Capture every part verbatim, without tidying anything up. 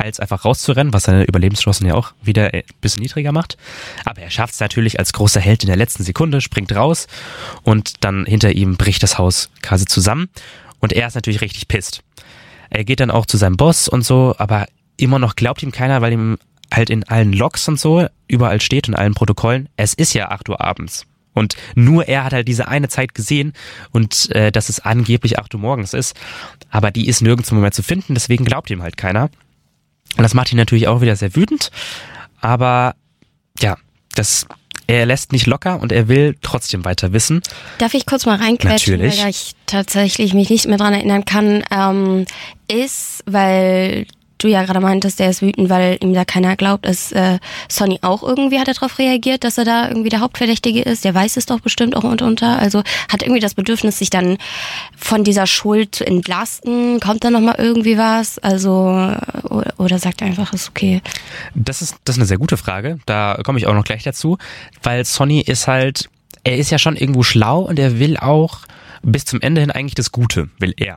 als einfach rauszurennen, was seine Überlebenschancen ja auch wieder ein bisschen niedriger macht. Aber er schafft es natürlich als großer Held in der letzten Sekunde, springt raus und dann hinter ihm bricht das Haus quasi zusammen und er ist natürlich richtig pisst. Er geht dann auch zu seinem Boss und so, aber immer noch glaubt ihm keiner, weil ihm halt in allen Logs und so überall steht und allen Protokollen, es ist ja acht Uhr abends. Und nur er hat halt diese eine Zeit gesehen und äh, dass es angeblich acht Uhr morgens ist. Aber die ist nirgendwo mehr zu finden, deswegen glaubt ihm halt keiner. Und das macht ihn natürlich auch wieder sehr wütend. Aber ja, das, er lässt nicht locker und er will trotzdem weiter wissen. Darf ich kurz mal reinquetschen, Natürlich. weil ich tatsächlich mich nicht mehr dran erinnern kann, ähm, ist, weil du ja gerade meintest, der ist wütend, weil ihm da keiner glaubt, ist äh, Sonny auch irgendwie, hat er darauf reagiert, dass er da irgendwie der Hauptverdächtige ist? Der weiß es doch bestimmt auch mitunter. Also hat irgendwie das Bedürfnis, sich dann von dieser Schuld zu entlasten. Kommt da nochmal irgendwie was? Also oder, oder sagt er einfach, ist okay? Das ist, das ist eine sehr gute Frage. Da komme ich auch noch gleich dazu. Weil Sonny ist halt, er ist ja schon irgendwo schlau und er will auch bis zum Ende hin eigentlich das Gute, will er.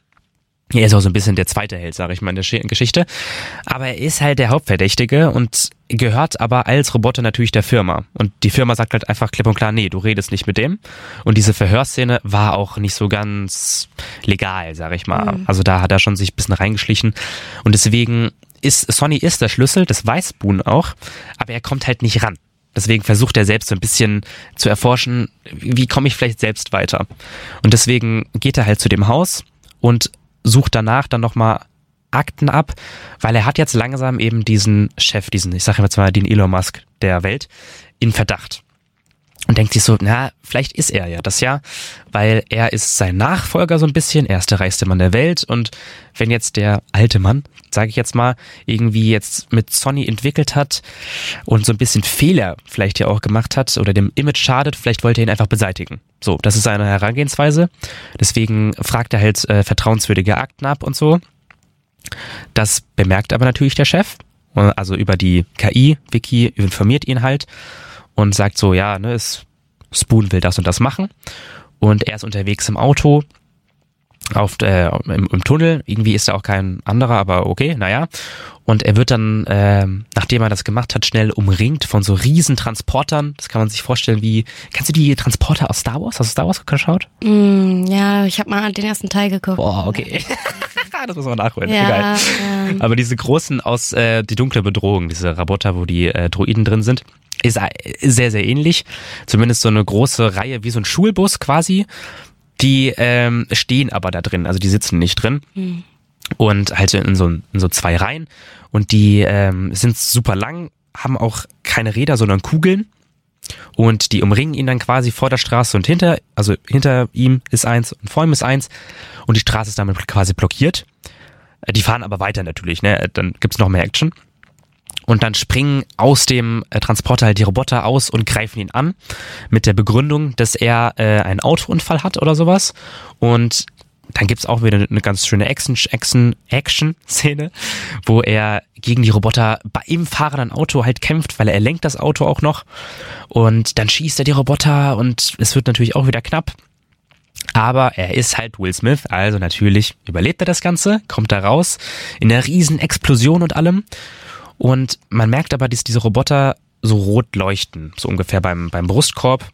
Er ist auch so ein bisschen der zweite Held, sage ich mal, in der Geschichte. Aber er ist halt der Hauptverdächtige und gehört aber als Roboter natürlich der Firma. Und die Firma sagt halt einfach klipp und klar, nee, du redest nicht mit dem. Und diese Verhörszene war auch nicht so ganz legal, sage ich mal. Mhm. Also da hat er schon sich ein bisschen reingeschlichen. Und deswegen ist, Sonny ist der Schlüssel, das weiß Boone auch, aber er kommt halt nicht ran. Deswegen versucht er selbst so ein bisschen zu erforschen, wie komme ich vielleicht selbst weiter. Und deswegen geht er halt zu dem Haus und sucht danach dann nochmal Akten ab, weil er hat jetzt langsam eben diesen Chef, diesen, ich sage jetzt mal den Elon Musk der Welt, in Verdacht. Und denkt sich so, na, vielleicht ist er ja das ja, weil er ist sein Nachfolger so ein bisschen, er ist der reichste Mann der Welt und wenn jetzt der alte Mann, sage ich jetzt mal, irgendwie jetzt mit Sonny entwickelt hat und so ein bisschen Fehler vielleicht ja auch gemacht hat oder dem Image schadet, vielleicht wollte er ihn einfach beseitigen. So, das ist seine Herangehensweise. Deswegen fragt er halt äh, vertrauenswürdige Akten ab und so. Das bemerkt aber natürlich der Chef, also über die K I, Wiki informiert ihn halt und sagt so, ja, ne, Spoon will das und das machen. Und er ist unterwegs im Auto, auf äh, im, im Tunnel. Irgendwie ist da auch kein anderer, aber okay, naja. Und er wird dann, äh, nachdem er das gemacht hat, schnell umringt von so riesen Transportern. Das kann man sich vorstellen wie, kennst du die Transporter aus Star Wars? Hast du Star Wars geschaut? Mm, ja, ich habe mal den ersten Teil geguckt. Boah, okay. Das muss man nachholen. Ja, Egal. Ja. Aber diese großen aus äh, Die dunkle Bedrohung, diese Roboter, wo die äh, Droiden drin sind, ist sehr, sehr ähnlich. Zumindest so eine große Reihe, wie so ein Schulbus quasi. Die ähm, stehen aber da drin, also die sitzen nicht drin. Mhm. Und halt in so, in so zwei Reihen. Und die ähm, sind super lang, haben auch keine Räder, sondern Kugeln. Und die umringen ihn dann quasi vor der Straße und hinter, also hinter ihm ist eins und vor ihm ist eins. Und die Straße ist damit quasi blockiert. Die fahren aber weiter natürlich, ne? Dann gibt's noch mehr Action. Und dann springen aus dem äh, Transporter halt die Roboter aus und greifen ihn an mit der Begründung, dass er äh, einen Autounfall hat oder sowas. Und dann gibt's auch wieder eine ganz schöne Action-Szene, wo er gegen die Roboter bei ihm fahrenden Auto halt kämpft, weil er lenkt das Auto auch noch. Und dann schießt er die Roboter und es wird natürlich auch wieder knapp. Aber er ist halt Will Smith, also natürlich überlebt er das Ganze, kommt da raus in einer riesen Explosion und allem. Und man merkt aber, dass diese Roboter so rot leuchten, so ungefähr beim, beim Brustkorb.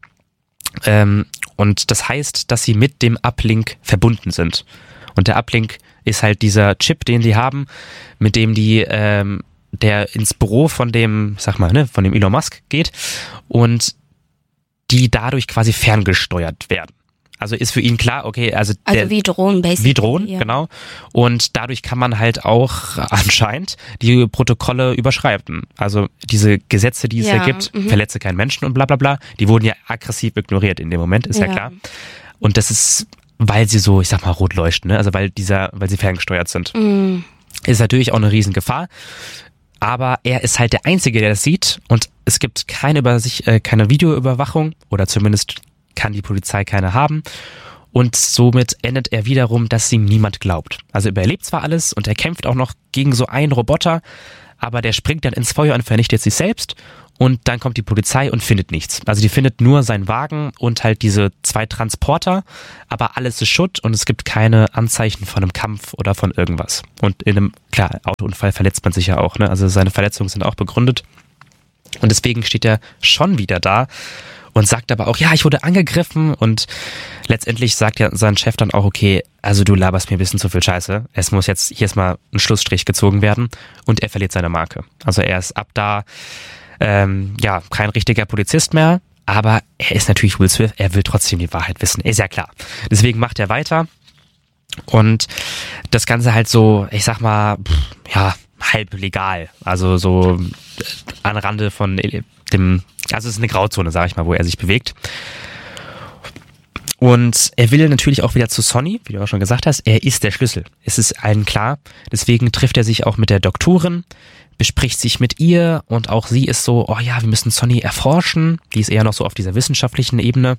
Ähm, und das heißt, dass sie mit dem Uplink verbunden sind. Und der Uplink ist halt dieser Chip, den die haben, mit dem die, ähm, der ins Büro von dem, sag mal, ne, von dem Elon Musk geht und die dadurch quasi ferngesteuert werden. Also ist für ihn klar, okay, also der, also wie Drohnen, basically. Wie Drohnen, ja. Genau. Und dadurch kann man halt auch anscheinend die Protokolle überschreiben. Also diese Gesetze, die es ja, da gibt, mhm. verletze keinen Menschen und bla bla bla, die wurden ja aggressiv ignoriert in dem Moment, ist ja, ja klar. Und das ist, weil sie so, ich sag mal, rot leuchten, ne? Also weil dieser, weil sie ferngesteuert sind. Mhm. Ist natürlich auch eine Riesengefahr. Aber er ist halt der Einzige, der das sieht und es gibt keine Übersicht, äh, keine Videoüberwachung oder zumindest kann die Polizei keine haben und somit endet er wiederum, dass ihm niemand glaubt. Also er überlebt zwar alles und er kämpft auch noch gegen so einen Roboter, aber der springt dann ins Feuer und vernichtet sich selbst und dann kommt die Polizei und findet nichts. Also die findet nur seinen Wagen und halt diese zwei Transporter, aber alles ist Schutt und es gibt keine Anzeichen von einem Kampf oder von irgendwas. Und in einem, klar, Autounfall verletzt man sich ja auch, ne? Also seine Verletzungen sind auch begründet. Und deswegen steht er schon wieder da und sagt aber auch, ja, ich wurde angegriffen und letztendlich sagt ja sein Chef dann auch, okay, also du laberst mir ein bisschen zu viel Scheiße. Es muss jetzt hier erstmal ein Schlussstrich gezogen werden und er verliert seine Marke. Also er ist ab da, ähm, ja, kein richtiger Polizist mehr, aber er ist natürlich Will Smith, er will trotzdem die Wahrheit wissen, ist ja klar. Deswegen macht er weiter und das Ganze halt so, ich sag mal, ja, halb legal, also so an Rande von dem, also es ist eine Grauzone, sag ich mal, wo er sich bewegt. Und er will natürlich auch wieder zu Sonny, wie du auch schon gesagt hast, er ist der Schlüssel. Es ist allen klar. Deswegen trifft er sich auch mit der Doktorin, bespricht sich mit ihr und auch sie ist so, oh ja, wir müssen Sonny erforschen. Die ist eher noch so auf dieser wissenschaftlichen Ebene.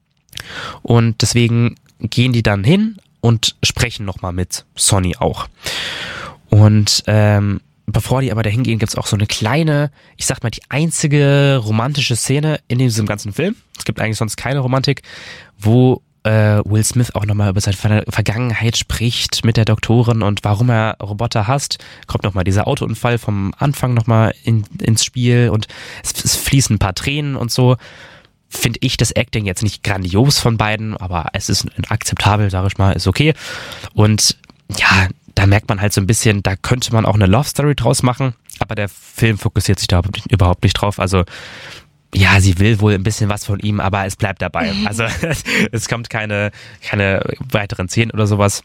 Und deswegen gehen die dann hin und sprechen nochmal mit Sonny auch. Und ähm, bevor die aber dahin gehen, gibt's auch so eine kleine, ich sag mal, die einzige romantische Szene in diesem ganzen Film. Es gibt eigentlich sonst keine Romantik, wo äh, Will Smith auch nochmal über seine Ver- Vergangenheit spricht mit der Doktorin und warum er Roboter hasst. Kommt nochmal dieser Autounfall vom Anfang nochmal in, ins Spiel und es, es fließen ein paar Tränen und so. Finde ich das Acting jetzt nicht grandios von beiden, aber es ist akzeptabel, sage ich mal, ist okay. Und ja, da merkt man halt so ein bisschen, da könnte man auch eine Love Story draus machen, aber der Film fokussiert sich da überhaupt nicht drauf. Also ja, sie will wohl ein bisschen was von ihm, aber es bleibt dabei. Also es kommt keine keine weiteren Szenen oder sowas.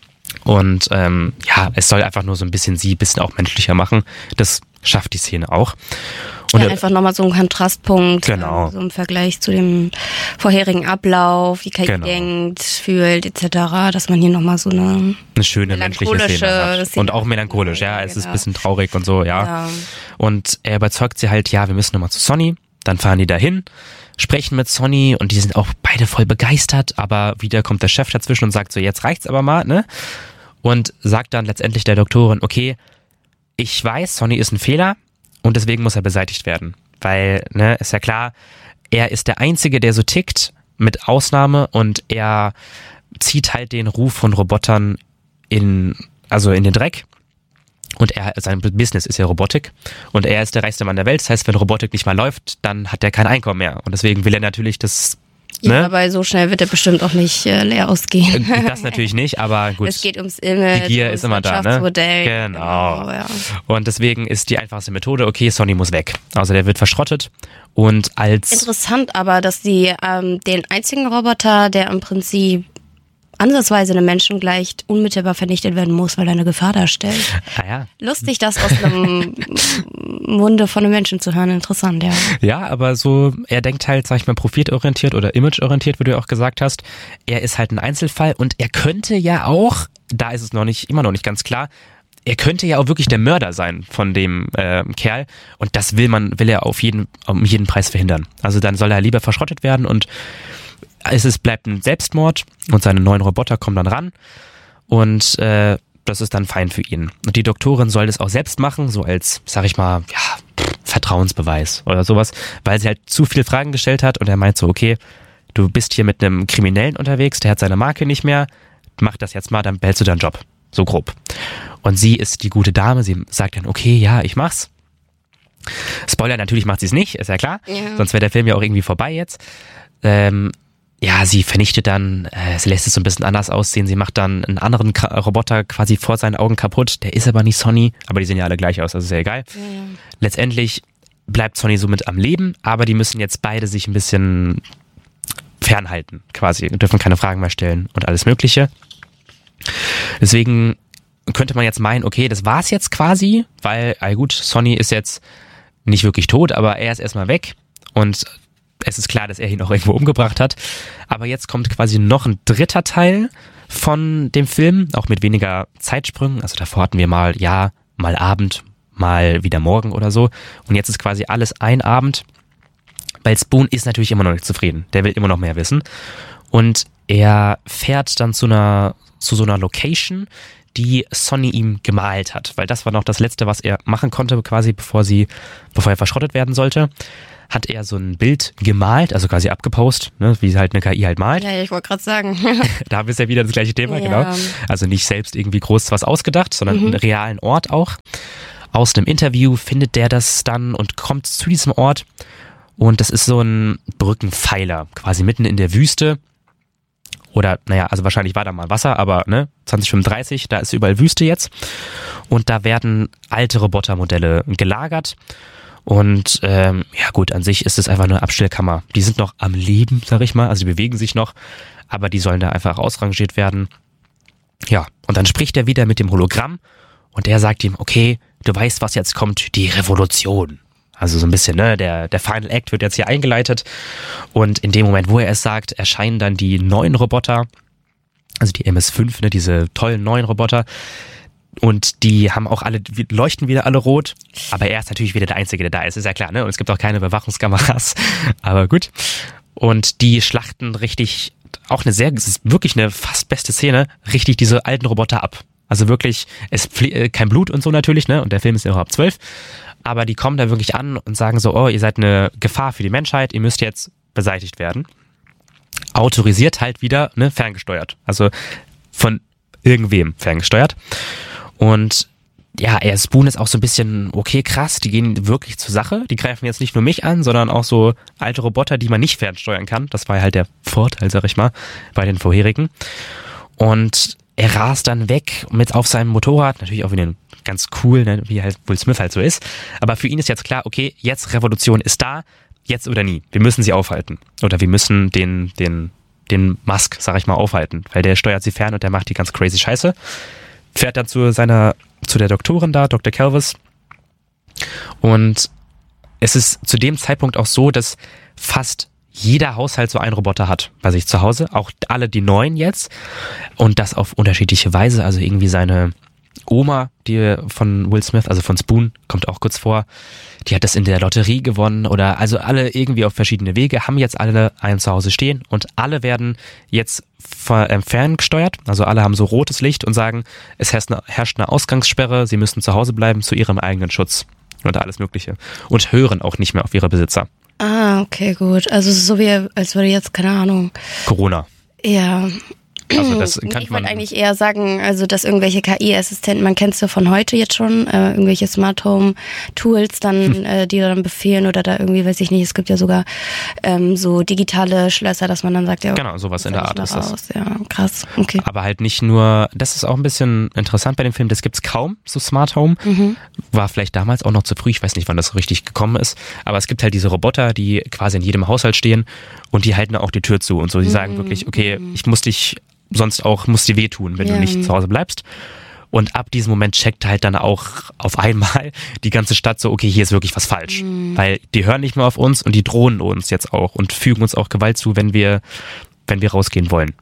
Und ähm, ja, es soll einfach nur so ein bisschen sie ein bisschen auch menschlicher machen. Das schafft die Szene auch. Und ja, einfach nochmal so ein Kontrastpunkt, genau. äh, so im Vergleich zu dem vorherigen Ablauf, wie Kate Genau. denkt, fühlt et cetera, dass man hier nochmal so eine, eine schöne menschliche Szene hat. Szene Und auch melancholisch, ja, ja, es ist genau. ein bisschen traurig und so, ja. ja. Und er überzeugt sie halt, ja, wir müssen nochmal zu Sonny. Dann fahren die dahin, sprechen mit Sonny und die sind auch beide voll begeistert, aber wieder kommt der Chef dazwischen und sagt so, jetzt reicht's aber mal, ne? Und sagt dann letztendlich der Doktorin, okay, ich weiß, Sonny ist ein Fehler und deswegen muss er beseitigt werden. Weil, ne, ist ja klar, er ist der Einzige, der so tickt, mit Ausnahme, und er zieht halt den Ruf von Robotern in, also in den Dreck. Und er, sein Business ist ja Robotik und er ist der reichste Mann der Welt. Das heißt, wenn Robotik nicht mal läuft, dann hat er kein Einkommen mehr. Und deswegen will er natürlich das. Ne? Ja, aber so schnell wird er bestimmt auch nicht äh, leer ausgehen. Das natürlich nicht, aber gut. Es geht ums Image, die Gier ums ist immer da, ne? Wirtschaftsmodell. Genau. genau ja. Und deswegen ist die einfachste Methode, okay, Sonny muss weg. Also der wird verschrottet und als... Interessant aber, dass die ähm, den einzigen Roboter, der im Prinzip ansatzweise einem Menschen gleicht, unmittelbar vernichtet werden muss, weil er eine Gefahr darstellt. Ah ja. Lustig, das aus einem Munde von einem Menschen zu hören. Interessant, ja. Ja, aber so, er denkt halt, sag ich mal, profitorientiert oder imageorientiert, wie du ja auch gesagt hast. Er ist halt ein Einzelfall und er könnte ja auch, da ist es noch nicht, immer noch nicht ganz klar, er könnte ja auch wirklich der Mörder sein von dem äh, Kerl und das will man, will er auf jeden, um jeden Preis verhindern. Also dann soll er lieber verschrottet werden und es ist, bleibt ein Selbstmord und seine neuen Roboter kommen dann ran und äh, das ist dann fein für ihn. Und die Doktorin soll das auch selbst machen, so als, sag ich mal, ja, Vertrauensbeweis oder sowas, weil sie halt zu viele Fragen gestellt hat und er meint so, okay, du bist hier mit einem Kriminellen unterwegs, der hat seine Marke nicht mehr, mach das jetzt mal, dann behältst du deinen Job. So grob. Und sie ist die gute Dame, sie sagt dann, okay, ja, ich mach's. Spoiler, natürlich macht sie es nicht, ist ja klar, Ja. sonst wäre der Film ja auch irgendwie vorbei jetzt. Ähm, ja, sie vernichtet dann, äh, sie lässt es so ein bisschen anders aussehen, sie macht dann einen anderen Ka- Roboter quasi vor seinen Augen kaputt, der ist aber nicht Sonny, aber die sehen ja alle gleich aus, also ist ja egal. Ja, ja. Letztendlich bleibt Sonny somit am Leben, aber die müssen jetzt beide sich ein bisschen fernhalten, quasi, dürfen keine Fragen mehr stellen und alles Mögliche. Deswegen könnte man jetzt meinen, okay, das war's jetzt quasi, weil, ah gut, Sonny ist jetzt nicht wirklich tot, aber er ist erstmal weg und es ist klar, dass er ihn auch irgendwo umgebracht hat. Aber jetzt kommt quasi noch ein dritter Teil von dem Film, auch mit weniger Zeitsprüngen. Also davor hatten wir mal, ja, mal Abend, mal wieder Morgen oder so. Und jetzt ist quasi alles ein Abend, weil Spoon ist natürlich immer noch nicht zufrieden. Der will immer noch mehr wissen. Und er fährt dann zu einer, zu so einer Location, die Sonny ihm gemalt hat, weil das war noch das Letzte, was er machen konnte, quasi bevor sie, bevor er verschrottet werden sollte, hat er so ein Bild gemalt, also quasi abgepost, ne, wie halt eine K I halt malt. Ja, ich wollte gerade sagen. Da haben wir ja wieder das gleiche Thema, ja. genau. Also nicht selbst irgendwie groß was ausgedacht, sondern mhm. einen realen Ort auch. Aus einem Interview findet der das dann und kommt zu diesem Ort. Und das ist so ein Brückenpfeiler, quasi mitten in der Wüste. Oder, naja, also wahrscheinlich war da mal Wasser, aber ne, zwanzig fünfunddreißig, da ist überall Wüste jetzt. Und da werden alte Robotermodelle gelagert. Und ähm, ja gut, an sich ist es einfach eine Abstellkammer. Die sind noch am Leben, sag ich mal, also die bewegen sich noch, aber die sollen da einfach ausrangiert werden. Ja, und dann spricht er wieder mit dem Hologramm und er sagt ihm, okay, du weißt, was jetzt kommt, die Revolution. Also so ein bisschen, ne, der, der Final Act wird jetzt hier eingeleitet und in dem Moment, wo er es sagt, erscheinen dann die neuen Roboter, also die M S fünf, ne, diese tollen neuen Roboter. Und die haben auch alle, leuchten wieder alle rot, aber er ist natürlich wieder der Einzige, der da ist, ist ja klar, ne? Und es gibt auch keine Überwachungskameras, aber gut. Und die schlachten richtig, auch eine sehr, wirklich eine fast beste Szene, richtig diese alten Roboter ab. Also wirklich, es kein Blut und so natürlich, ne? Und der Film ist ja auch ab zwölf, aber die kommen da wirklich an und sagen so, oh, ihr seid eine Gefahr für die Menschheit, ihr müsst jetzt beseitigt werden. Autorisiert halt wieder, ne? Ferngesteuert. Also von irgendwem ferngesteuert. Und ja, er Spoon ist auch so ein bisschen, okay, krass, die gehen wirklich zur Sache. Die greifen jetzt nicht nur mich an, sondern auch so alte Roboter, die man nicht fernsteuern kann. Das war halt der Vorteil, sag ich mal, bei den vorherigen. Und er rast dann weg mit auf seinem Motorrad, natürlich auch wieder ganz cool, ne, wie halt Will Smith halt so ist. Aber für ihn ist jetzt klar, okay, jetzt Revolution ist da, jetzt oder nie. Wir müssen sie aufhalten. Oder wir müssen den, den, den Musk, sag ich mal, aufhalten. Weil der steuert sie fern und der macht die ganz crazy Scheiße. Fährt dann zu seiner, zu der Doktorin da, Doktor Calvis. Und es ist zu dem Zeitpunkt auch so, dass fast jeder Haushalt so einen Roboter hat bei sich zu Hause. Auch alle die neuen jetzt. Und das auf unterschiedliche Weise. Also irgendwie seine Oma, die von Will Smith, also von Spoon, kommt auch kurz vor. Die hat das in der Lotterie gewonnen oder also alle irgendwie auf verschiedene Wege, haben jetzt alle einen zu Hause stehen und alle werden jetzt ferngesteuert. Also alle haben so rotes Licht und sagen, es herrscht eine, herrscht eine Ausgangssperre, sie müssen zu Hause bleiben zu ihrem eigenen Schutz und alles Mögliche. Und hören auch nicht mehr auf ihre Besitzer. Ah, okay, gut. Also es ist so wie, als würde jetzt, keine Ahnung. Corona. Ja. Also das kann ich wollte eigentlich eher sagen, also dass irgendwelche K I-Assistenten, man kennt es ja von heute jetzt schon, äh, irgendwelche Smart Home Tools, dann hm. äh, die dann befehlen oder da irgendwie, weiß ich nicht, es gibt ja sogar ähm, so digitale Schlösser, dass man dann sagt, ja, genau, sowas in der Art ist das. Ja, krass, okay. Aber halt nicht nur, das ist auch ein bisschen interessant bei dem Film, das gibt's kaum, so Smart Home. Mhm. War vielleicht damals auch noch zu früh, ich weiß nicht, wann das so richtig gekommen ist, aber es gibt halt diese Roboter, die quasi in jedem Haushalt stehen und die halten auch die Tür zu und so, die mhm. sagen wirklich, okay, ich muss dich sonst auch muss dir wehtun, wenn ja. du nicht zu Hause bleibst. Und ab diesem Moment checkt halt dann auch auf einmal die ganze Stadt so, okay, hier ist wirklich was falsch. Mhm. Weil die hören nicht mehr auf uns und die drohen uns jetzt auch und fügen uns auch Gewalt zu, wenn wir, wenn wir rausgehen wollen.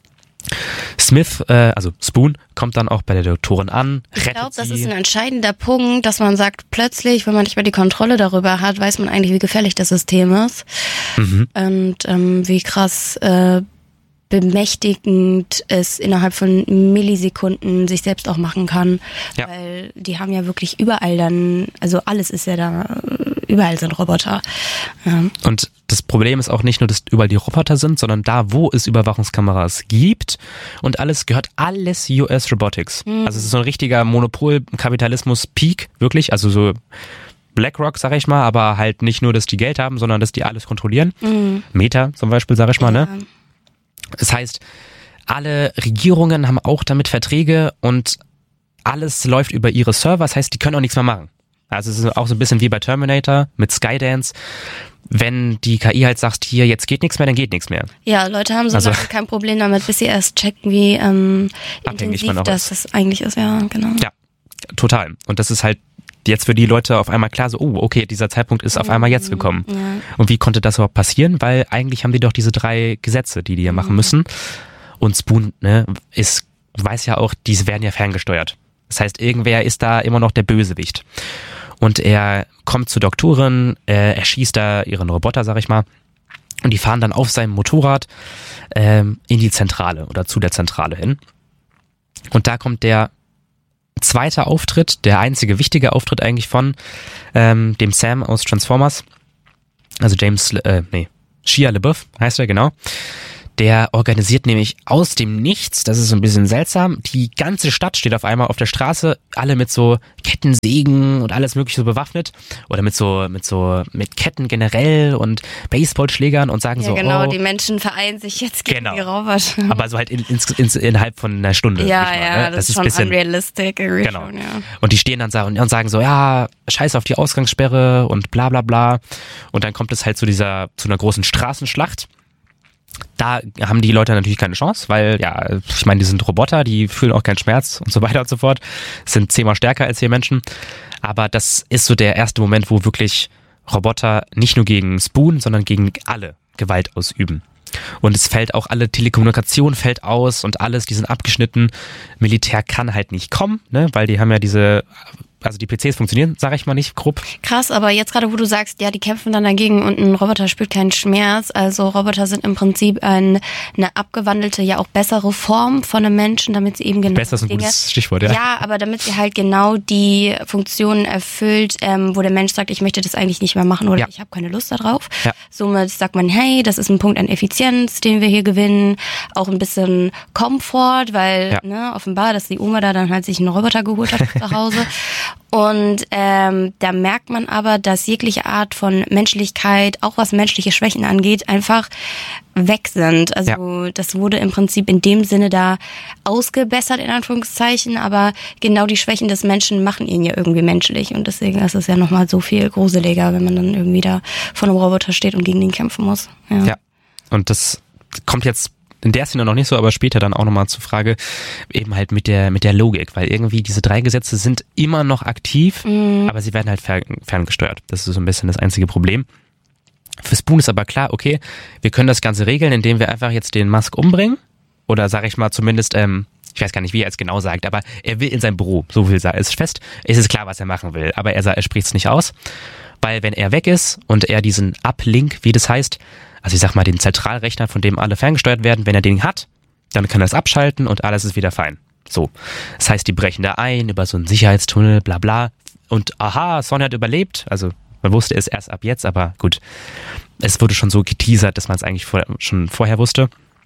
Smith, äh, also Spoon, kommt dann auch bei der Doktorin an. Ich glaube, das ist ein entscheidender Punkt, dass man sagt, plötzlich, wenn man nicht mehr die Kontrolle darüber hat, weiß man eigentlich, wie gefährlich das System ist. Mhm. Und ähm, wie krass äh, bemächtigend es innerhalb von Millisekunden sich selbst auch machen kann, ja. Weil die haben ja wirklich überall dann, also alles ist ja da, überall sind Roboter. Ja. Und das Problem ist auch nicht nur, dass überall die Roboter sind, sondern da, wo es Überwachungskameras gibt und alles gehört alles U S Robotics. Mhm. Also es ist so ein richtiger Monopol-Kapitalismus-Peak, wirklich, also so BlackRock, sag ich mal, aber halt nicht nur, dass die Geld haben, sondern dass die alles kontrollieren. Mhm. Meta zum Beispiel, sag ich mal, ja. ne? Das heißt, alle Regierungen haben auch damit Verträge und alles läuft über ihre Server. Das heißt, die können auch nichts mehr machen. Also es ist auch so ein bisschen wie bei Terminator mit Skydance. Wenn die K I halt sagt, hier, jetzt geht nichts mehr, dann geht nichts mehr. Ja, Leute haben so also, lange kein Problem damit, bis sie erst checken, wie ähm, intensiv das, das eigentlich ist. Ja, genau. Ja, total. Und das ist halt jetzt für die Leute auf einmal klar so, oh, okay, dieser Zeitpunkt ist auf einmal jetzt gekommen. Ja. Und wie konnte das überhaupt passieren? Weil eigentlich haben die doch diese drei Gesetze, die die ja machen müssen. Und Spoon, ne, ist, weiß ja auch, diese werden ja ferngesteuert. Das heißt, irgendwer ist da immer noch der Bösewicht. Und er kommt zur Doktorin, äh, er schießt da ihren Roboter, sag ich mal. Und die fahren dann auf seinem Motorrad ähm, in die Zentrale oder zu der Zentrale hin. Und da kommt der zweiter Auftritt, der einzige wichtige Auftritt eigentlich von ähm, dem Sam aus Transformers. Also James, äh, nee, Shia LaBeouf heißt er, genau. Der organisiert nämlich aus dem Nichts, das ist so ein bisschen seltsam, die ganze Stadt steht auf einmal auf der Straße, alle mit so Kettensägen und alles mögliche so bewaffnet oder mit so mit so mit Ketten generell und Baseballschlägern und sagen ja, so, genau, oh, die Menschen vereinen sich jetzt gegen genau. die Roboter. Aber so halt in, in, in, innerhalb von einer Stunde. Ja, mal, ja, ne? das, das ist schon bisschen, unrealistisch irgendwie genau. schon, ja. Und die stehen dann sa- und sagen so, ja, scheiß auf die Ausgangssperre und bla bla bla. Und dann kommt es halt zu dieser, zu einer großen Straßenschlacht. Da haben die Leute natürlich keine Chance, weil, ja, ich meine, die sind Roboter, die fühlen auch keinen Schmerz und so weiter und so fort, sind zehnmal stärker als wir Menschen. Aber das ist so der erste Moment, wo wirklich Roboter nicht nur gegen Spoon, sondern gegen alle Gewalt ausüben. Und es fällt auch, alle Telekommunikation fällt aus und alles, die sind abgeschnitten. Militär kann halt nicht kommen, ne, weil die haben ja diese, also die P Cs funktionieren, sage ich mal nicht grob. Krass, aber jetzt gerade, wo du sagst, ja, die kämpfen dann dagegen und ein Roboter spürt keinen Schmerz. Also Roboter sind im Prinzip ein, eine abgewandelte, ja auch bessere Form von einem Menschen, damit sie eben genau Besser ist ein Dinge, gutes Stichwort, ja. Ja, aber damit sie halt genau die Funktionen erfüllt, ähm, wo der Mensch sagt, ich möchte das eigentlich nicht mehr machen oder ja. ich habe keine Lust darauf. Ja. Somit sagt man, hey, das ist ein Punkt an Effizienz, den wir hier gewinnen. Auch ein bisschen Komfort, weil ja. ne, offenbar, dass die Oma da dann halt sich einen Roboter geholt hat zu Hause. Und ähm, da merkt man aber, dass jegliche Art von Menschlichkeit, auch was menschliche Schwächen angeht, einfach weg sind. Also ja. das wurde im Prinzip in dem Sinne da ausgebessert, in Anführungszeichen, aber genau die Schwächen des Menschen machen ihn ja irgendwie menschlich. Und deswegen ist es ja nochmal so viel gruseliger, wenn man dann irgendwie da vor einem Roboter steht und gegen den kämpfen muss. Ja, ja. Und das kommt jetzt in der Szene noch nicht so, aber später dann auch nochmal zur Frage, eben halt mit der mit der Logik, weil irgendwie diese drei Gesetze sind immer noch aktiv, mhm. aber sie werden halt fer- ferngesteuert. Das ist so ein bisschen das einzige Problem. Für Spoon ist aber klar, okay, wir können das Ganze regeln, indem wir einfach jetzt den Musk umbringen oder sage ich mal zumindest, ähm, ich weiß gar nicht, wie er es genau sagt, aber er will in sein Büro, so viel ist fest, es ist klar, was er machen will, aber er, er spricht es nicht aus, weil wenn er weg ist und er diesen Uplink, wie das heißt, also ich sag mal den Zentralrechner, von dem alle ferngesteuert werden, wenn er den hat, dann kann er es abschalten und alles ist wieder fein. So, das heißt, die brechen da ein über so einen Sicherheitstunnel, bla bla und aha, Sonny hat überlebt, also man wusste es erst ab jetzt, aber gut, es wurde schon so geteasert, dass man es eigentlich vor, schon vorher wusste.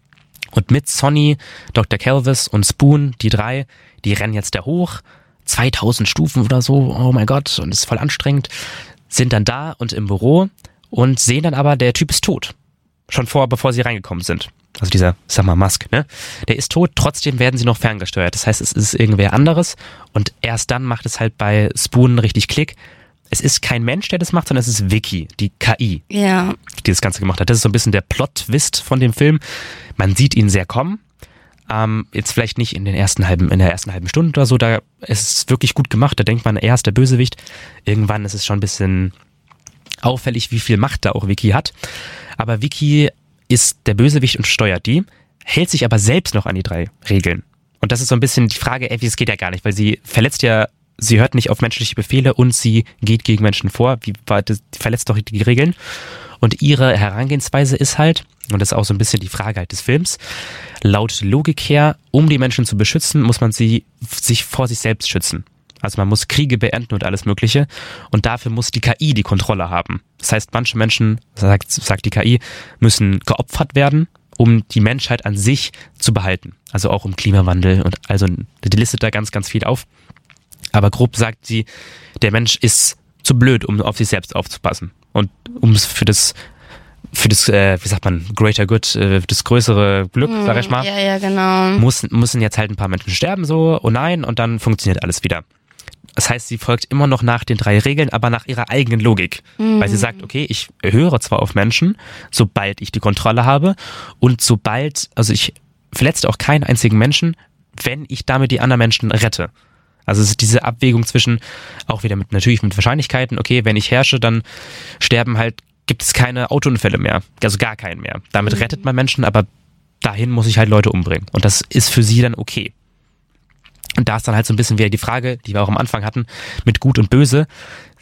Und mit Sonny, Doktor Calvis und Spoon, die drei, die rennen jetzt da hoch, zweitausend Stufen oder so, oh mein Gott, und ist voll anstrengend, sind dann da und im Büro und sehen dann aber, der Typ ist tot. Schon vor, bevor sie reingekommen sind. Also dieser, sag mal, Musk, ne? Der ist tot, trotzdem werden sie noch ferngesteuert. Das heißt, es ist irgendwer anderes und erst dann macht es halt bei Spoon richtig Klick. Es ist kein Mensch, der das macht, sondern es ist Vicky, die K I, ja. die das Ganze gemacht hat. Das ist so ein bisschen der Plot-Twist von dem Film. Man sieht ihn sehr kommen. Ähm, jetzt vielleicht nicht in den ersten halben, in der ersten halben Stunde oder so, da ist es wirklich gut gemacht. Da denkt man, er ist der Bösewicht. Irgendwann ist es schon ein bisschen auffällig, wie viel Macht da auch Vicky hat. Aber Vicky ist der Bösewicht und steuert die, hält sich aber selbst noch an die drei Regeln. Und das ist so ein bisschen die Frage, ey, das geht ja gar nicht, weil sie verletzt ja, sie hört nicht auf menschliche Befehle und sie geht gegen Menschen vor, wie das, verletzt doch die Regeln. Und ihre Herangehensweise ist halt, und das ist auch so ein bisschen die Frage halt des Films, laut Logik her, um die Menschen zu beschützen, muss man sie sich vor sich selbst schützen. Also man muss Kriege beenden und alles Mögliche. Und dafür muss die K I die Kontrolle haben. Das heißt, manche Menschen, sagt, sagt die K I, müssen geopfert werden, um die Menschheit an sich zu behalten. Also auch um Klimawandel und also die listet da ganz, ganz viel auf. Aber grob sagt sie, der Mensch ist zu blöd, um auf sich selbst aufzupassen. Und um es für das, für das, äh, wie sagt man, greater good, äh, das größere Glück, hm, sag ich mal, ja, ja, genau. muss, müssen jetzt halt ein paar Menschen sterben, so, oh nein, und dann funktioniert alles wieder. Das heißt, sie folgt immer noch nach den drei Regeln, aber nach ihrer eigenen Logik. Mhm. Weil sie sagt, okay, ich höre zwar auf Menschen, sobald ich die Kontrolle habe und sobald, also ich verletze auch keinen einzigen Menschen, wenn ich damit die anderen Menschen rette. Also es ist diese Abwägung zwischen, auch wieder mit, natürlich mit Wahrscheinlichkeiten, okay, wenn ich herrsche, dann sterben halt, gibt es keine Autounfälle mehr, also gar keinen mehr. Damit mhm. rettet man Menschen, aber dahin muss ich halt Leute umbringen. Und das ist für sie dann okay. Und da ist dann halt so ein bisschen wieder die Frage, die wir auch am Anfang hatten, mit Gut und Böse.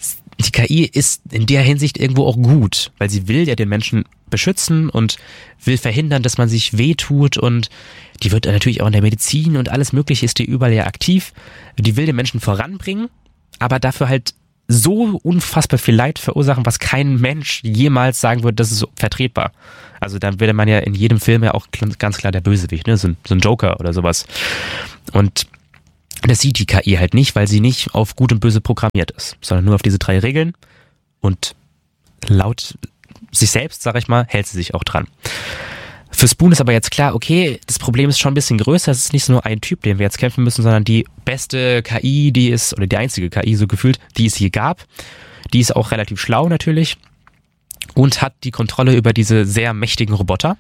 die K I ist in der Hinsicht irgendwo auch gut, weil sie will ja den Menschen beschützen und will verhindern, dass man sich wehtut, und die wird natürlich auch in der Medizin und alles Mögliche ist die überall ja aktiv. Die will den Menschen voranbringen, aber dafür halt so unfassbar viel Leid verursachen, was kein Mensch jemals sagen würde, das ist so vertretbar. Also dann wäre man ja in jedem Film ja auch ganz klar der Bösewicht, ne? So ein, so ein Joker oder sowas. Und das sieht die K I halt nicht, weil sie nicht auf Gut und Böse programmiert ist, sondern nur auf diese drei Regeln, und laut sich selbst, sag ich mal, hält sie sich auch dran. Für Spoon ist aber jetzt klar, okay, das Problem ist schon ein bisschen größer, es ist nicht nur ein Typ, den wir jetzt kämpfen müssen, sondern die beste K I, die es, oder die einzige K I so gefühlt, die es je gab. Die ist auch relativ schlau natürlich und hat die Kontrolle über diese sehr mächtigen Roboter.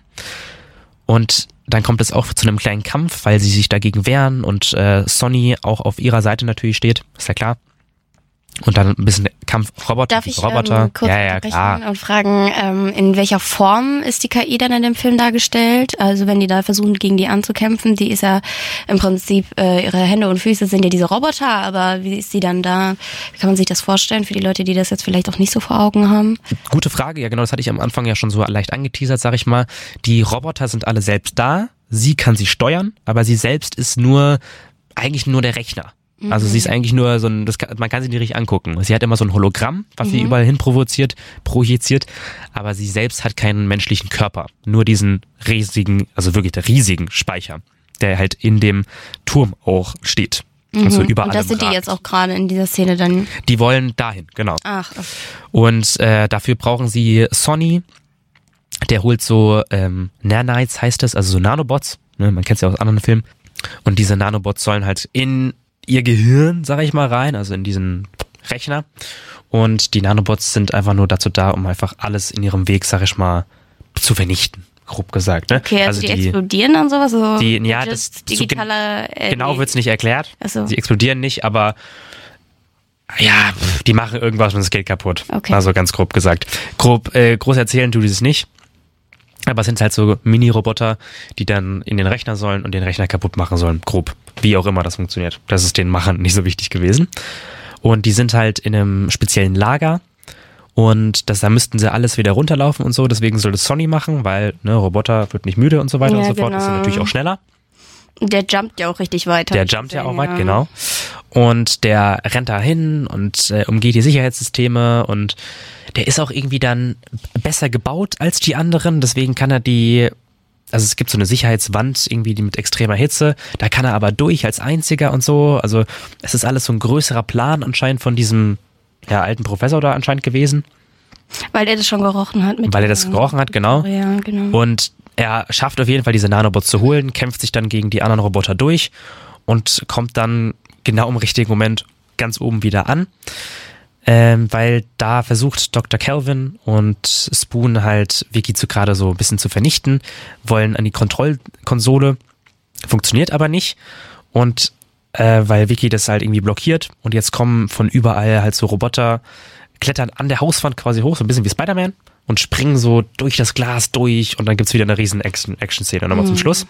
Und dann kommt es auch zu einem kleinen Kampf, weil sie sich dagegen wehren und äh, Sonny auch auf ihrer Seite natürlich steht, ist ja klar. Und dann ein bisschen Kampf Roboter. Darf ich Roboter. Ähm, kurz ja, ja, klar. und fragen, ähm, in welcher Form ist die K I dann in dem Film dargestellt? Also wenn die da versuchen, gegen die anzukämpfen, die ist ja im Prinzip, äh, ihre Hände und Füße sind ja diese Roboter, aber wie ist sie dann da? Wie kann man sich das vorstellen für die Leute, die das jetzt vielleicht auch nicht so vor Augen haben? Gute Frage, ja genau, das hatte ich am Anfang ja schon so leicht angeteasert, sag ich mal. Die Roboter sind alle selbst da, sie kann sie steuern, aber sie selbst ist nur, eigentlich nur der Rechner. Also sie ist eigentlich nur so ein, das kann, man kann sie nicht richtig angucken. Sie hat immer so ein Hologramm, was mhm. sie überall hin provoziert, projiziert, aber sie selbst hat keinen menschlichen Körper. Nur diesen riesigen, also wirklich der riesigen Speicher, der halt in dem Turm auch steht. Mhm. Also überall. Und das sind die jetzt auch gerade in dieser Szene dann? Die wollen dahin, genau. Ach. Okay. Und äh, dafür brauchen sie Sonny, der holt so ähm, Nanites heißt es, also so Nanobots, ne? Man kennt es ja aus anderen Filmen. Und diese Nanobots sollen halt in ihr Gehirn, sag ich mal, rein, also in diesen Rechner. Und die Nanobots sind einfach nur dazu da, um einfach alles in ihrem Weg, sag ich mal, zu vernichten, grob gesagt. Ne? Okay, also, also die, die explodieren dann sowas? So die, ja, das digitale, so, äh, genau wird's nicht erklärt. So. Sie explodieren nicht, aber ja, die machen irgendwas und es geht kaputt. Okay. Also ganz grob gesagt. Grob, äh, groß erzählen tut es nicht. Aber es sind halt so Mini-Roboter, die dann in den Rechner sollen und den Rechner kaputt machen sollen. Grob. Wie auch immer das funktioniert. Das ist den Machern nicht so wichtig gewesen. Und die sind halt in einem speziellen Lager. Und das, da müssten sie alles wieder runterlaufen und so. Deswegen soll das Sonny machen, weil ne, Roboter wird nicht müde und so weiter ja, und so genau. fort. Das ist natürlich auch schneller. Der jumpt ja auch richtig weit. Der jumpt ja auch weit, genau. Und der rennt da hin und äh, umgeht die Sicherheitssysteme und der ist auch irgendwie dann besser gebaut als die anderen, deswegen kann er die, also es gibt so eine Sicherheitswand irgendwie die mit extremer Hitze, da kann er aber durch als einziger und so, also es ist alles so ein größerer Plan anscheinend von diesem ja, alten Professor da anscheinend gewesen. Weil er das schon gerochen hat. Mit Weil er das gerochen hat, genau. Ja, genau. Und er schafft auf jeden Fall diese Nanobots zu holen, kämpft sich dann gegen die anderen Roboter durch und kommt dann genau im richtigen Moment ganz oben wieder an. Ähm, weil da versucht Doktor Kelvin und Spoon halt Vicky zu gerade so ein bisschen zu vernichten, wollen an die Kontrollkonsole, funktioniert aber nicht und äh, weil Vicky das halt irgendwie blockiert und jetzt kommen von überall halt so Roboter, klettern an der Hauswand quasi hoch, so ein bisschen wie Spider-Man und springen so durch das Glas durch und dann gibt's wieder eine riesen Action-Szene nochmal mhm. zum Schluss.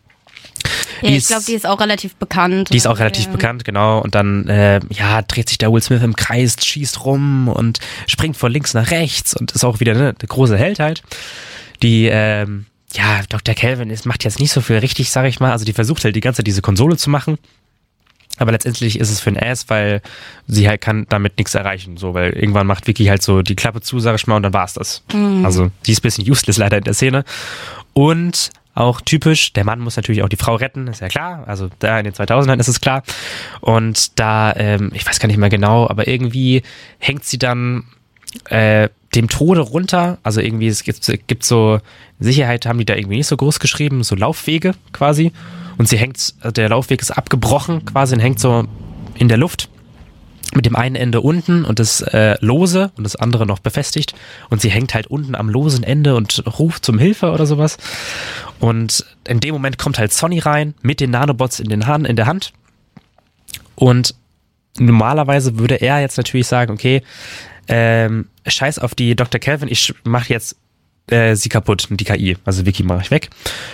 Ja, die ich glaube, die ist auch relativ bekannt. Die ist auch relativ ja. bekannt, genau. Und dann äh, ja dreht sich der Will Smith im Kreis, schießt rum und springt von links nach rechts und ist auch wieder ne, der große Held halt. Die, ähm, ja, Doktor Kelvin ist, macht jetzt nicht so viel richtig, sag ich mal. Also die versucht halt die ganze Zeit diese Konsole zu machen. Aber letztendlich ist es für ein Ass, weil sie halt kann damit nichts erreichen. So, weil irgendwann macht Vicky halt so die Klappe zu, sag ich mal, und dann war's das. Mhm. Also die ist ein bisschen useless leider in der Szene. Und auch typisch, der Mann muss natürlich auch die Frau retten, ist ja klar. Also da in den zweitausendern ist es klar. Und da, ähm, ich weiß gar nicht mehr genau, aber irgendwie hängt sie dann äh, dem Tode runter. Also irgendwie, es gibt, es gibt so, Sicherheit haben die da irgendwie nicht so groß geschrieben, so Laufwege quasi. Und sie hängt, der Laufweg ist abgebrochen quasi und hängt so in der Luft. Mit dem einen Ende unten und das äh, lose und das andere noch befestigt. Und sie hängt halt unten am losen Ende und ruft zum Hilfe oder sowas. Und in dem Moment kommt halt Sonny rein mit den Nanobots in, den Hand, in der Hand. Und normalerweise würde er jetzt natürlich sagen, okay, ähm, scheiß auf die Doktor Kelvin, ich mach jetzt äh, sie kaputt, die K I. Also Vicky mache ich weg.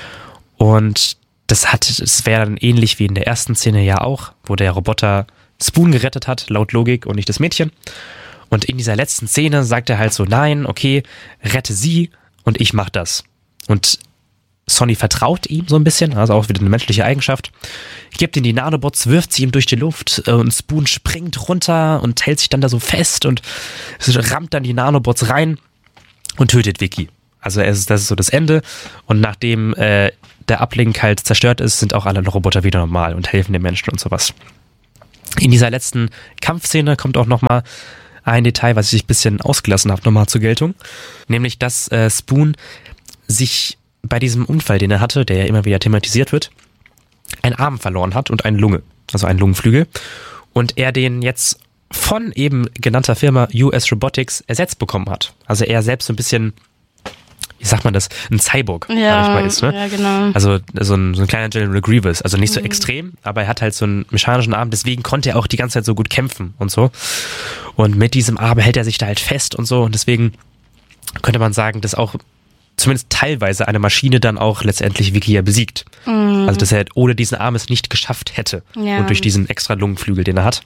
Und das hat, es wäre dann ähnlich wie in der ersten Szene ja auch, wo der Roboter Spoon gerettet hat, laut Logik, und nicht das Mädchen. Und in dieser letzten Szene sagt er halt so, nein, okay, rette sie und ich mach das. Und Sonny vertraut ihm so ein bisschen, also auch wieder eine menschliche Eigenschaft, gibt ihm die Nanobots, wirft sie ihm durch die Luft und Spoon springt runter und hält sich dann da so fest und rammt dann die Nanobots rein und tötet Vicky. Also es ist, das ist so das Ende und nachdem äh, der Uplink halt zerstört ist, sind auch alle Roboter wieder normal und helfen den Menschen und sowas. In dieser letzten Kampfszene kommt auch nochmal ein Detail, was ich ein bisschen ausgelassen habe, nochmal zur Geltung, nämlich dass äh, Spoon sich bei diesem Unfall, den er hatte, der ja immer wieder thematisiert wird, einen Arm verloren hat und eine Lunge, also einen Lungenflügel. Und er den jetzt von eben genannter Firma U S Robotics ersetzt bekommen hat. Also er selbst so ein bisschen, wie sagt man das, ein Cyborg, ja, sag ich mal, ist, ne? Ja, genau. Also so ein, so ein kleiner General Grievous, also nicht so mhm. extrem, aber er hat halt so einen mechanischen Arm, deswegen konnte er auch die ganze Zeit so gut kämpfen und so. Und mit diesem Arm hält er sich da halt fest und so und deswegen könnte man sagen, dass auch zumindest teilweise eine Maschine dann auch letztendlich Vicky ja besiegt. Mhm. Also dass er ohne diesen Arm es nicht geschafft hätte. Ja. Und durch diesen extra Lungenflügel, den er hat.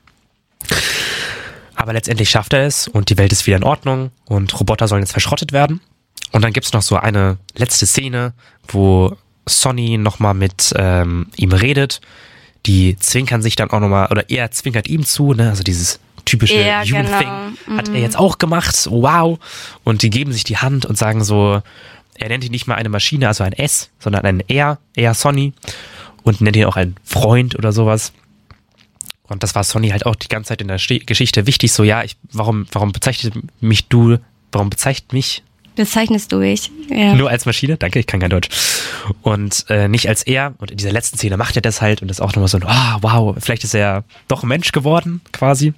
Aber letztendlich schafft er es und die Welt ist wieder in Ordnung und Roboter sollen jetzt verschrottet werden. Und dann gibt's noch so eine letzte Szene, wo Sonny nochmal mit ähm, ihm redet. Die zwinkern sich dann auch nochmal, oder er zwinkert ihm zu, ne? Also dieses typische ja, Human genau. Thing hat er jetzt auch gemacht, wow. Und die geben sich die Hand und sagen so, er nennt ihn nicht mal eine Maschine, also ein S, sondern ein Er, Er Sonny und nennt ihn auch einen Freund oder sowas. Und das war Sonny halt auch die ganze Zeit in der Ste- Geschichte wichtig, so ja, ich, warum, warum bezeichnet mich du, warum bezeichnet mich Bezeichnest du mich? Ja. Nur als Maschine? Danke, ich kann kein Deutsch. Und äh, nicht als er. Und in dieser letzten Szene macht er das halt und ist auch nochmal so, oh, wow, vielleicht ist er doch ein Mensch geworden, quasi.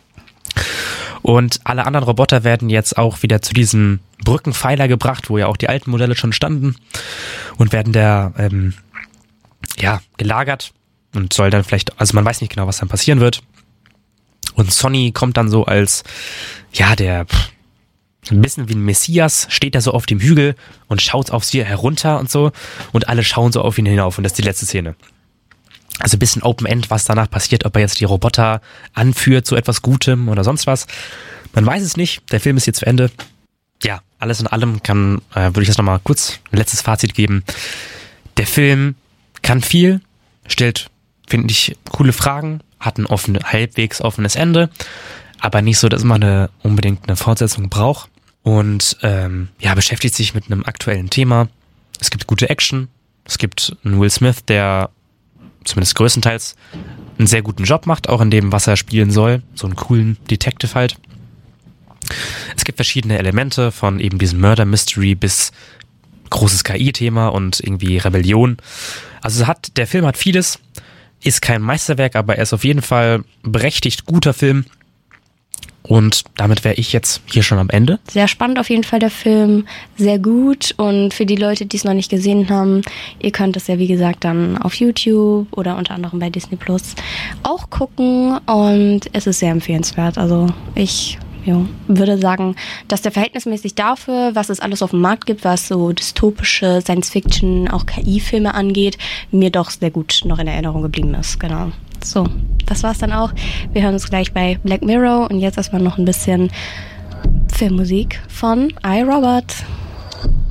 Und alle anderen Roboter werden jetzt auch wieder zu diesem Brückenpfeiler gebracht, wo ja auch die alten Modelle schon standen und werden da ähm, ja gelagert und soll dann vielleicht, also man weiß nicht genau, was dann passieren wird. Und Sonny kommt dann so als, ja, der ein bisschen wie ein Messias, steht da so auf dem Hügel und schaut auf sie herunter und so und alle schauen so auf ihn hinauf und das ist die letzte Szene. Also ein bisschen Open-End, was danach passiert, ob er jetzt die Roboter anführt zu etwas Gutem oder sonst was. Man weiß es nicht, der Film ist hier zu Ende. Ja, alles in allem kann, äh, würde ich jetzt nochmal kurz ein letztes Fazit geben. Der Film kann viel, stellt, finde ich, coole Fragen, hat ein offen, halbwegs offenes Ende, aber nicht so, dass man eine, unbedingt eine Fortsetzung braucht. Und ähm, ja, beschäftigt sich mit einem aktuellen Thema. Es gibt gute Action, es gibt einen Will Smith, der zumindest größtenteils einen sehr guten Job macht, auch in dem, was er spielen soll. So einen coolen Detective halt. Es gibt verschiedene Elemente, von eben diesem Murder Mystery bis großes K I-Thema und irgendwie Rebellion. Also hat, der Film hat vieles, ist kein Meisterwerk, aber er ist auf jeden Fall berechtigt guter Film. Und damit wäre ich jetzt hier schon am Ende. Sehr spannend auf jeden Fall der Film, sehr gut. Und für die Leute, die es noch nicht gesehen haben, ihr könnt es ja wie gesagt dann auf YouTube oder unter anderem bei Disney Plus auch gucken. Und es ist sehr empfehlenswert. Also ich ja, würde sagen, dass der verhältnismäßig dafür, was es alles auf dem Markt gibt, was so dystopische Science-Fiction, auch K I-Filme angeht, mir doch sehr gut noch in Erinnerung geblieben ist. Genau. So, das war's dann auch. Wir hören uns gleich bei Black Mirror und jetzt erstmal noch ein bisschen Filmmusik von iRobot.